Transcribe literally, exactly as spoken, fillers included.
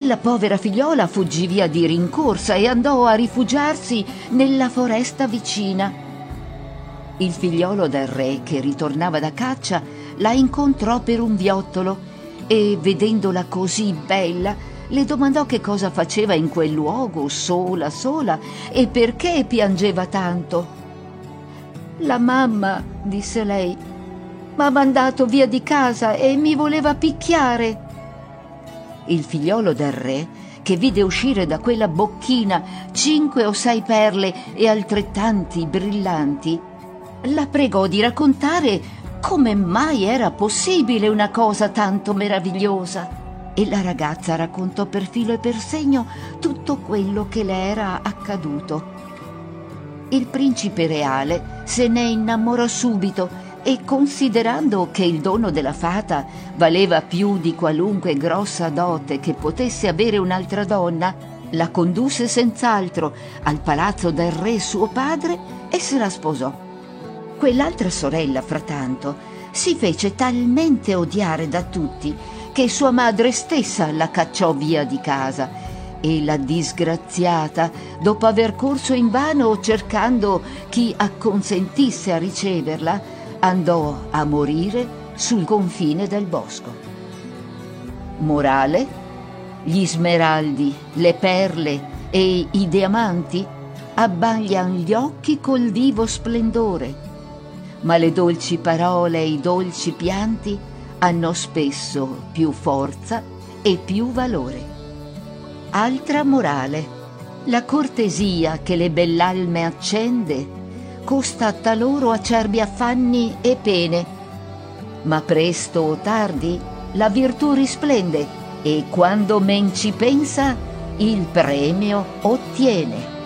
La povera figliola fuggì via di rincorsa e andò a rifugiarsi nella foresta vicina. Il figliolo del re, che ritornava da caccia, la incontrò per un viottolo e, vedendola così bella, le domandò che cosa faceva in quel luogo, sola, sola, e perché piangeva tanto. «La mamma», disse lei, «m'ha mandato via di casa e mi voleva picchiare». Il figliolo del re, che vide uscire da quella bocchina cinque o sei perle e altrettanti brillanti, la pregò di raccontare come mai era possibile una cosa tanto meravigliosa. E la ragazza raccontò per filo e per segno tutto quello che le era accaduto. Il principe reale se ne innamorò subito e, considerando che il dono della fata valeva più di qualunque grossa dote che potesse avere un'altra donna, la condusse senz'altro al palazzo del re suo padre e se la sposò. Quell'altra sorella, frattanto, si fece talmente odiare da tutti che sua madre stessa la cacciò via di casa, e la disgraziata, dopo aver corso invano cercando chi acconsentisse a riceverla, andò a morire sul confine del bosco. Morale: gli smeraldi, le perle e i diamanti abbaglian gli occhi col vivo splendore, ma le dolci parole e i dolci pianti hanno spesso più forza e più valore. Altra morale: la cortesia che le bell'alme accende costa taloro acerbi affanni e pene, ma presto o tardi la virtù risplende e quando men ci pensa il premio ottiene.